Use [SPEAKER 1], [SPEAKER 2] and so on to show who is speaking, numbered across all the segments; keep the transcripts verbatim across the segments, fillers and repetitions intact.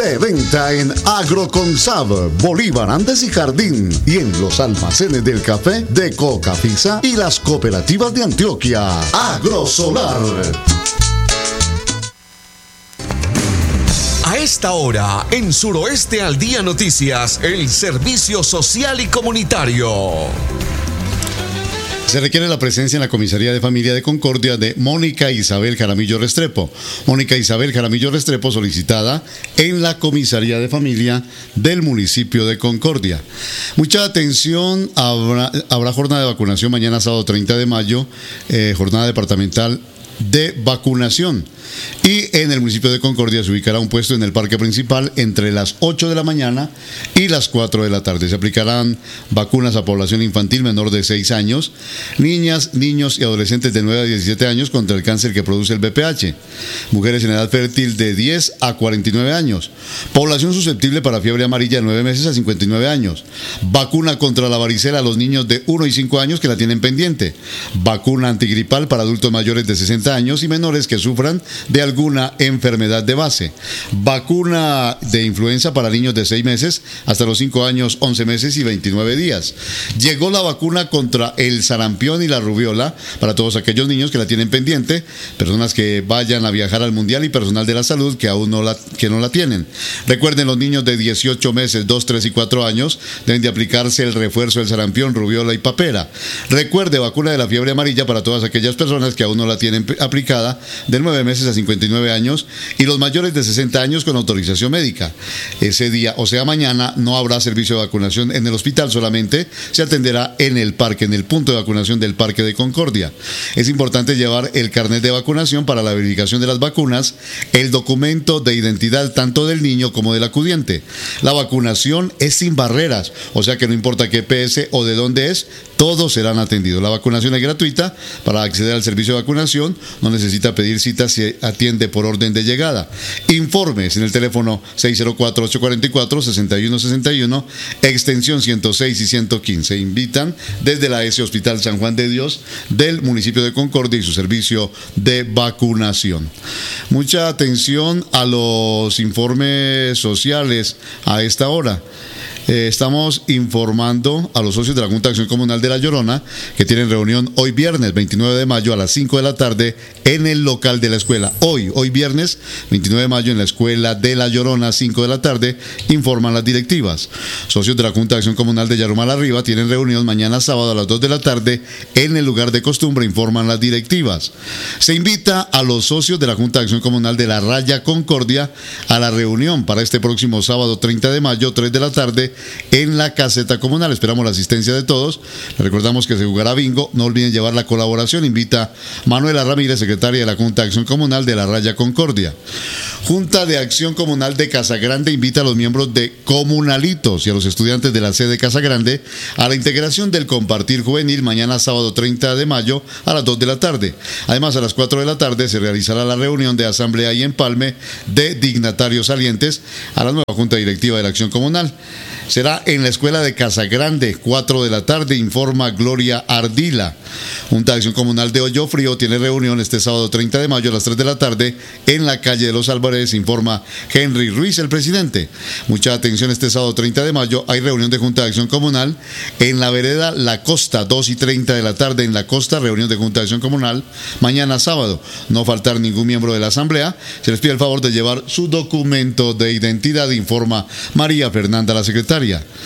[SPEAKER 1] De venta en Agroconsab, Bolívar, Andes y Jardín, y en los almacenes del café de Cocafisa y las cooperativas de Antioquia. Agrosolar.
[SPEAKER 2] A esta hora, en Suroeste al Día Noticias, el servicio social y comunitario.
[SPEAKER 1] Se requiere la presencia en la Comisaría de Familia de Concordia de Mónica Isabel Jaramillo Restrepo. Mónica Isabel Jaramillo Restrepo solicitada en la Comisaría de Familia del municipio de Concordia. Mucha atención, habrá, habrá jornada de vacunación mañana sábado treinta de mayo, eh, jornada departamental de vacunación. Y en el municipio de Concordia se ubicará un puesto en el parque principal entre las ocho de la mañana y las cuatro de la tarde. Se aplicarán vacunas a población infantil menor de seis años, niñas, niños y adolescentes de nueve a diecisiete años contra el cáncer que produce el B P H, mujeres en edad fértil de diez a cuarenta y nueve años, población susceptible para fiebre amarilla de nueve meses a cincuenta y nueve años, vacuna contra la varicela a los niños de uno y cinco años que la tienen pendiente, vacuna antigripal para adultos mayores de sesenta años y menores que sufran de alguna enfermedad de base, vacuna de influenza para niños de seis meses hasta los cinco años, once meses y veintinueve días. Llegó la vacuna contra el sarampión y la rubiola para todos aquellos niños que la tienen pendiente, personas que vayan a viajar al mundial y personal de la salud que aún no la, que no la tienen. Recuerden, los niños de dieciocho meses, dos, tres y cuatro años deben de aplicarse el refuerzo del sarampión, rubiola y papera. Recuerde, vacuna de la fiebre amarilla para todas aquellas personas que aún no la tienen aplicada, de nueve meses a cincuenta y nueve años, y los mayores de sesenta años con autorización médica. Ese día, o sea mañana, no habrá servicio de vacunación en el hospital, solamente se atenderá en el parque, en el punto de vacunación del Parque de Concordia. Es importante llevar el carnet de vacunación para la verificación de las vacunas, el documento de identidad tanto del niño como del acudiente. La vacunación es sin barreras, o sea que no importa qué P S o de dónde es, todos serán atendidos. La vacunación es gratuita. Para acceder al servicio de vacunación no necesita pedir cita, se atiende por orden de llegada. Informes en el teléfono seis cero cuatro, ocho cuatro cuatro, seis uno seis uno, extensión ciento seis y ciento quince. Invitan desde la S Hospital San Juan de Dios del municipio de Concordia y su servicio de vacunación. Mucha atención a los informes sociales a esta hora. Eh, estamos informando a los socios de la Junta de Acción Comunal de La Llorona que tienen reunión hoy viernes veintinueve de mayo a las cinco de la tarde en el local de la escuela. Hoy, hoy viernes veintinueve de mayo en la escuela de La Llorona, cinco de la tarde, informan las directivas. Socios de la Junta de Acción Comunal de Yarumal Arriba tienen reunión mañana sábado a las dos de la tarde en el lugar de costumbre, informan las directivas. Se invita a los socios de la Junta de Acción Comunal de La Raya Concordia a la reunión para este próximo sábado treinta de mayo, tres de la tarde, en la caseta comunal. Esperamos la asistencia de todos. Les recordamos que se jugará bingo. No olviden llevar la colaboración. Invita Manuela Ramírez, secretaria de la Junta de Acción Comunal de La Raya Concordia. Junta de Acción Comunal de Casagrande invita a los miembros de Comunalitos y a los estudiantes de la sede Casagrande a la integración del compartir juvenil mañana sábado treinta de mayo a las dos de la tarde. Además, a las cuatro de la tarde se realizará la reunión de asamblea y empalme de dignatarios salientes a la nueva Junta Directiva de la Acción Comunal. Será en la escuela de Casagrande, cuatro de la tarde, informa Gloria Ardila. Junta de Acción Comunal de Hoyo Frío tiene reunión este sábado treinta de mayo a las tres de la tarde en la calle de los Álvarez, informa Henry Ruiz, el presidente. Mucha atención, este sábado treinta de mayo hay reunión de Junta de Acción Comunal en la vereda La Costa, dos y treinta de la tarde en La Costa, reunión de Junta de Acción Comunal. Mañana sábado, no faltar ningún miembro de la asamblea. Se les pide el favor de llevar su documento de identidad, informa María Fernanda, la secretaria.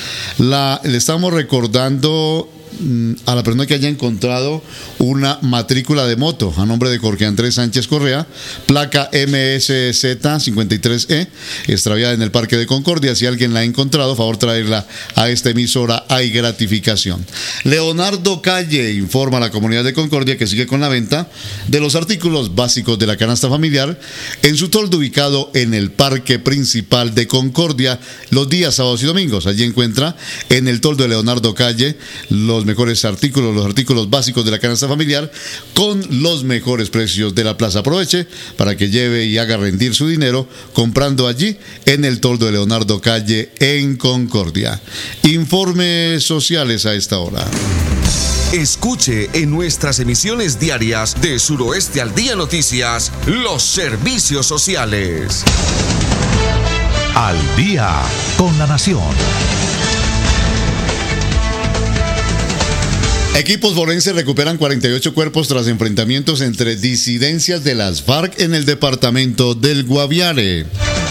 [SPEAKER 1] La, le estamos recordando a la persona que haya encontrado una matrícula de moto a nombre de Jorge Andrés Sánchez Correa, placa M S Z cincuenta y tres E, extraviada en el Parque de Concordia. Si alguien la ha encontrado, favor traerla a esta emisora, hay gratificación. Leonardo Calle informa a la comunidad de Concordia que sigue con la venta de los artículos básicos de la canasta familiar en su toldo ubicado en el Parque Principal de Concordia los días sábados y domingos. Allí encuentra en el toldo de Leonardo Calle los mejores artículos, los artículos básicos de la canasta familiar con los mejores precios de la plaza. Aproveche para que lleve y haga rendir su dinero comprando allí en el toldo de Leonardo Calle en Concordia. Informes sociales a esta hora.
[SPEAKER 2] Escuche en nuestras emisiones diarias de Suroeste al Día Noticias los servicios sociales.
[SPEAKER 3] Al día con la nación.
[SPEAKER 1] Equipos forenses recuperan cuarenta y ocho cuerpos tras enfrentamientos entre disidencias de las FARC en el departamento del Guaviare.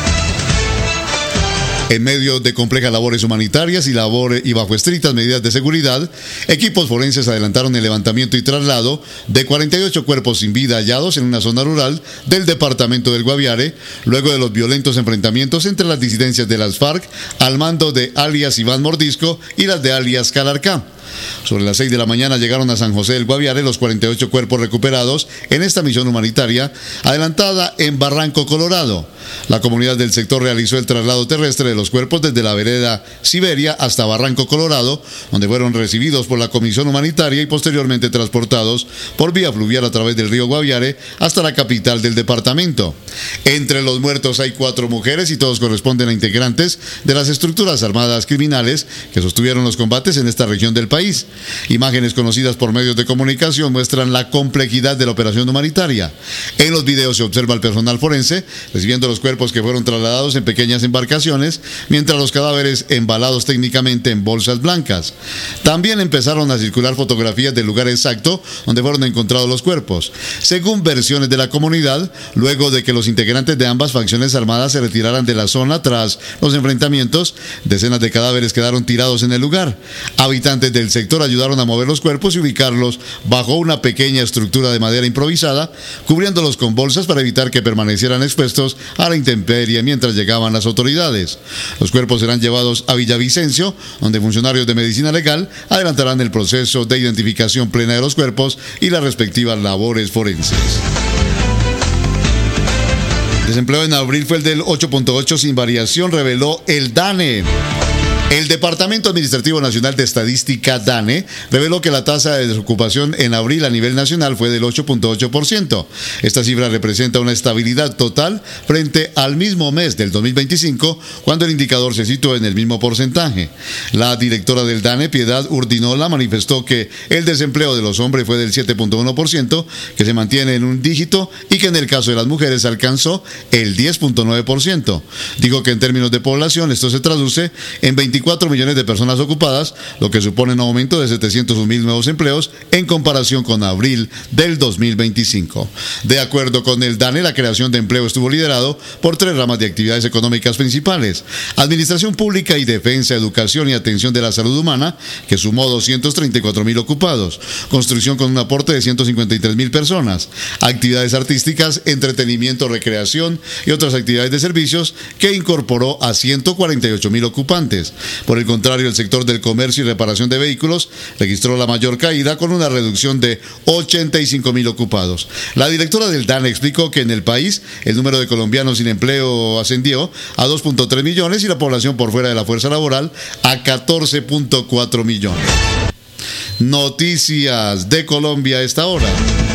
[SPEAKER 1] En medio de complejas labores humanitarias y, labores, y bajo estrictas medidas de seguridad, equipos forenses adelantaron el levantamiento y traslado de cuarenta y ocho cuerpos sin vida hallados en una zona rural del departamento del Guaviare, luego de los violentos enfrentamientos entre las disidencias de las FARC al mando de alias Iván Mordisco y las de alias Calarcá. Sobre las seis de la mañana llegaron a San José del Guaviare los cuarenta y ocho cuerpos recuperados en esta misión humanitaria adelantada en Barranco, Colorado. La comunidad del sector realizó el traslado terrestre de los cuerpos desde la vereda Siberia hasta Barranco, Colorado, donde fueron recibidos por la comisión humanitaria y posteriormente transportados por vía fluvial a través del río Guaviare hasta la capital del departamento. Entre los muertos hay cuatro mujeres y todos corresponden a integrantes de las estructuras armadas criminales que sostuvieron los combates en esta región del país. Imágenes conocidas por medios de comunicación muestran la complejidad de la operación humanitaria. En los videos se observa al personal forense recibiendo los cuerpos que fueron trasladados en pequeñas embarcaciones, mientras los cadáveres embalados técnicamente en bolsas blancas. También empezaron a circular fotografías del lugar exacto donde fueron encontrados los cuerpos. Según versiones de la comunidad, luego de que los integrantes de ambas facciones armadas se retiraran de la zona tras los enfrentamientos, decenas de cadáveres quedaron tirados en el lugar. Habitantes del sector ayudaron a mover los cuerpos y ubicarlos bajo una pequeña estructura de madera improvisada, cubriéndolos con bolsas para evitar que permanecieran expuestos a la intemperie mientras llegaban las autoridades. Los cuerpos serán llevados a Villavicencio, donde funcionarios de medicina legal adelantarán el proceso de identificación plena de los cuerpos y las respectivas labores forenses. El desempleo en abril fue el del ocho punto ocho sin variación, reveló el DANE. El Departamento Administrativo Nacional de Estadística, DANE, reveló que la tasa de desocupación en abril a nivel nacional fue del ocho punto ocho por ciento. Esta cifra representa una estabilidad total frente al mismo mes del dos mil veinticinco, cuando el indicador se situó en el mismo porcentaje. La directora del DANE, Piedad Urdinola, manifestó que el desempleo de los hombres fue del siete punto uno por ciento, que se mantiene en un dígito, y que en el caso de las mujeres alcanzó el diez punto nueve por ciento. Dijo que en términos de población esto se traduce en veinticuatro millones de personas ocupadas, lo que supone un aumento de setecientos un mil nuevos empleos en comparación con abril del dos mil veinticinco. De acuerdo con el DANE, la creación de empleo estuvo liderado por tres ramas de actividades económicas principales: administración pública y defensa, educación y atención de la salud humana, que sumó doscientos treinta y cuatro mil ocupados; construcción con un aporte de ciento cincuenta y tres mil personas; actividades artísticas, entretenimiento, recreación y otras actividades de servicios, que incorporó a ciento cuarenta y ocho mil ocupantes. Por el contrario, el sector del comercio y reparación de vehículos registró la mayor caída, con una reducción de ochenta y cinco mil ocupados. La directora del DANE explicó que en el país el número de colombianos sin empleo ascendió a dos punto tres millones y la población por fuera de la fuerza laboral a catorce punto cuatro millones. Noticias de Colombia a esta hora.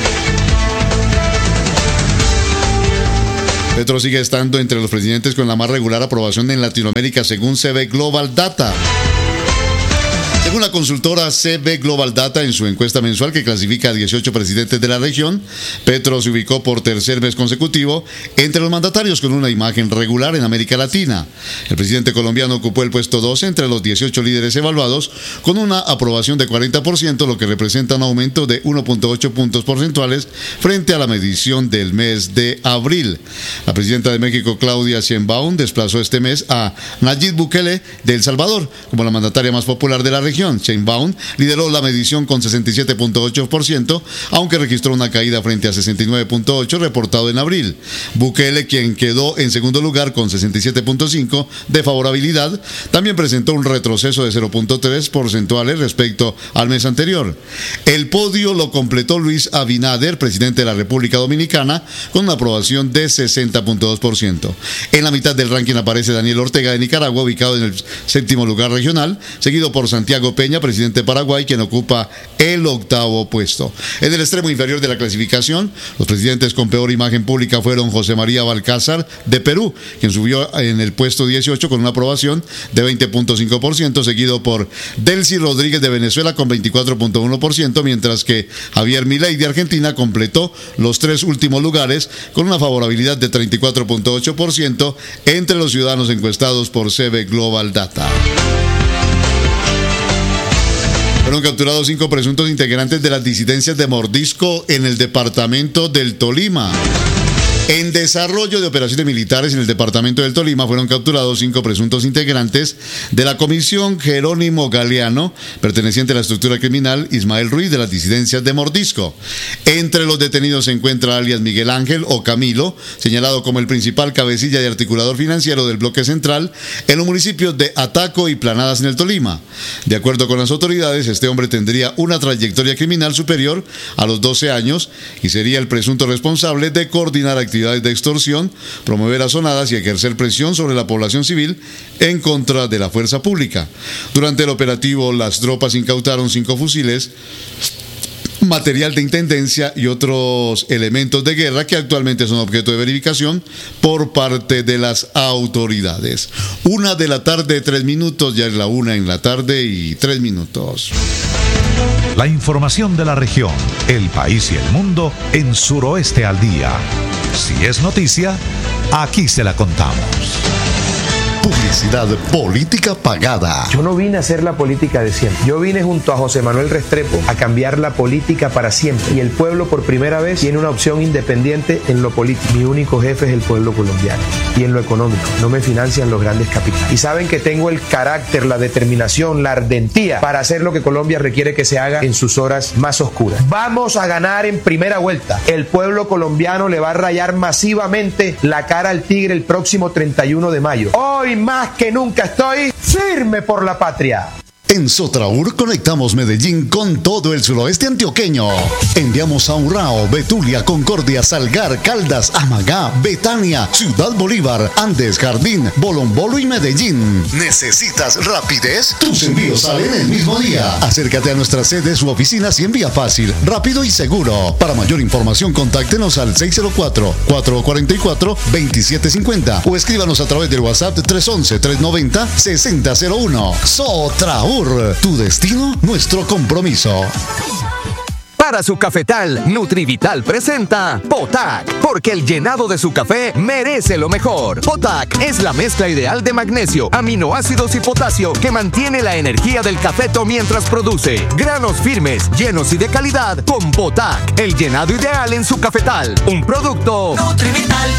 [SPEAKER 1] Petro sigue estando entre los presidentes con la más regular aprobación en Latinoamérica, según C B Global Data. Según la consultora C B Global Data, en su encuesta mensual que clasifica a dieciocho presidentes de la región, Petro se ubicó por tercer mes consecutivo entre los mandatarios con una imagen regular en América Latina. El presidente colombiano ocupó el puesto doce entre los dieciocho líderes evaluados, con una aprobación de cuarenta por ciento, lo que representa un aumento de uno punto ocho puntos porcentuales frente a la medición del mes de abril. La presidenta de México, Claudia Sheinbaum, desplazó este mes a Nayib Bukele de El Salvador como la mandataria más popular de la región. Sheinbaum lideró la medición con sesenta y siete punto ocho por ciento, aunque registró una caída frente a sesenta y nueve punto ocho por ciento reportado en abril. Bukele, quien quedó en segundo lugar con sesenta y siete punto cinco por ciento de favorabilidad, también presentó un retroceso de cero punto tres porcentuales respecto al mes anterior. El podio lo completó Luis Abinader, presidente de la República Dominicana, con una aprobación de sesenta punto dos por ciento. En la mitad del ranking aparece Daniel Ortega de Nicaragua, ubicado en el séptimo lugar regional, seguido por Santiago Santiago Peña, presidente de Paraguay, quien ocupa el octavo puesto. En el extremo inferior de la clasificación, los presidentes con peor imagen pública fueron José María Balcázar de Perú, quien subió en el puesto dieciocho con una aprobación de veinte punto cinco por ciento, seguido por Delcy Rodríguez de Venezuela con veinticuatro punto uno por ciento, mientras que Javier Milei de Argentina completó los tres últimos lugares con una favorabilidad de treinta y cuatro punto ocho por ciento entre los ciudadanos encuestados por C B Global Data. Fueron capturados cinco presuntos integrantes de las disidencias de Mordisco en el departamento del Tolima. En desarrollo de operaciones militares en el departamento del Tolima fueron capturados cinco presuntos integrantes de la comisión Jerónimo Galeano, perteneciente a la estructura criminal Ismael Ruiz de las disidencias de Mordisco. Entre los detenidos se encuentra alias Miguel Ángel o Camilo, señalado como el principal cabecilla y articulador financiero del bloque central en los municipios de Ataco y Planadas en el Tolima. De acuerdo con las autoridades, este hombre tendría una trayectoria criminal superior a los doce años y sería el presunto responsable de coordinar actividades de extorsión, promover azonadas y ejercer presión sobre la población civil en contra de la fuerza pública. Durante el operativo, las tropas incautaron cinco fusiles, material de intendencia y otros elementos de guerra que actualmente son objeto de verificación por parte de las autoridades. Una de la tarde, tres minutos, ya es la una en la tarde y tres minutos.
[SPEAKER 3] La información de la región, el país y el mundo en Suroeste al Día. Si es noticia, aquí se la contamos.
[SPEAKER 1] Publicidad política pagada.
[SPEAKER 4] Yo no vine a hacer la política de siempre. Yo vine junto a José Manuel Restrepo a cambiar la política para siempre. Y el pueblo por primera vez tiene una opción independiente en lo político. Mi único jefe es el pueblo colombiano. Y en lo económico, no me financian los grandes capitales. Y saben que tengo el carácter, la determinación, la ardentía para hacer lo que Colombia requiere que se haga en sus horas más oscuras. Vamos a ganar en primera vuelta. El pueblo colombiano le va a rayar masivamente la cara al tigre el próximo treinta y uno de mayo. Hoy más que nunca estoy firme por la patria.
[SPEAKER 1] En Sotraur conectamos Medellín con todo el suroeste antioqueño. Enviamos a Urrao, Betulia, Concordia, Salgar, Caldas, Amagá, Betania, Ciudad Bolívar, Andes, Jardín, Bolombolo y Medellín. ¿Necesitas rapidez? Tus envíos salen el mismo día. Acércate a nuestras sedes u oficinas y envía fácil, rápido y seguro. Para mayor información, contáctenos al seis cero cuatro, cuatro cuatro cuatro, dos siete cinco cero o escríbanos a través del WhatsApp tres once, trescientos noventa, sesenta cero uno. Sotraur. Tu destino, nuestro compromiso.
[SPEAKER 2] Para su cafetal, Nutrivital presenta Potac, porque el llenado de su café merece lo mejor. Potac es la mezcla ideal de magnesio, aminoácidos y potasio que mantiene la energía del cafeto mientras produce. Granos firmes, llenos y de calidad con Potac, el llenado ideal en su cafetal. Un producto Nutrivital.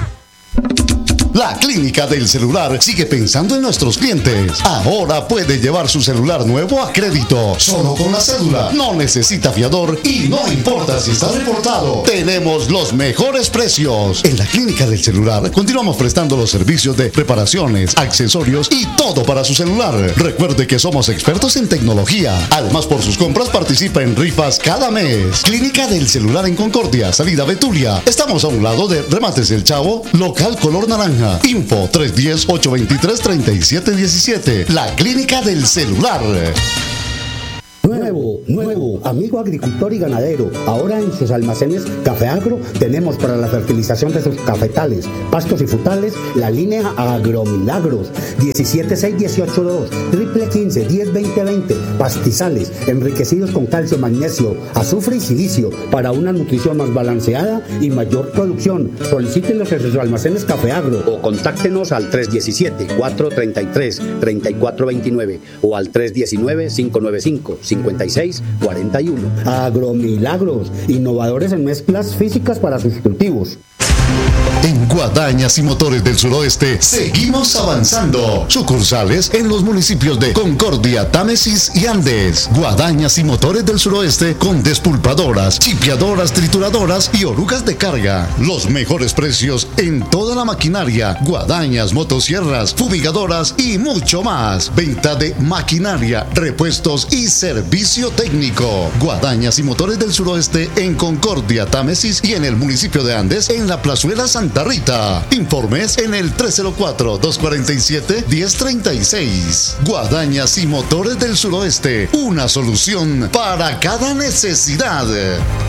[SPEAKER 1] La Clínica del Celular sigue pensando en nuestros clientes. Ahora puede llevar su celular nuevo a crédito, solo con la cédula. No necesita fiador y no importa si está reportado. Tenemos los mejores precios. En la Clínica del Celular continuamos prestando los servicios de reparaciones, accesorios y todo para su celular. Recuerde que somos expertos en tecnología. Además, por sus compras participa en rifas cada mes. Clínica del Celular en Concordia, salida Betulia. Estamos a un lado de Remates El Chavo, local color naranja. Info tres uno cero, ocho dos tres, tres siete uno siete. La Clínica del Celular.
[SPEAKER 5] Nuevo, nuevo, amigo agricultor y ganadero. Ahora en sus almacenes Café Agro tenemos para la fertilización de sus cafetales, pastos y frutales la línea Agromilagros diecisiete seis dieciocho dos, triple quince diez veinte veinte, pastizales enriquecidos con calcio, magnesio, azufre y silicio para una nutrición más balanceada y mayor producción. Solicítenos en sus almacenes Café Agro o contáctenos al tres uno siete, cuatro tres tres, tres cuatro dos nueve o al tres uno nueve, cinco nueve cinco, cinco seis cuatro uno. Agromilagros, innovadores en mezclas físicas para sus cultivos.
[SPEAKER 1] En Guadañas y Motores del Suroeste seguimos avanzando. Sucursales en los municipios de Concordia, Támesis y Andes. Guadañas y Motores del Suroeste con despulpadoras, chipeadoras, trituradoras y orugas de carga. Los mejores precios en toda la maquinaria. Guadañas, motosierras, fumigadoras y mucho más. Venta de maquinaria, repuestos y servicio técnico. Guadañas y Motores del Suroeste en Concordia, Támesis y en el municipio de Andes en la Plazuela Santa Rita. Toyota. Informes en el tres cero cuatro, dos cuatro siete, uno cero tres seis. Guadañas y Motores del Suroeste. Una solución para cada necesidad.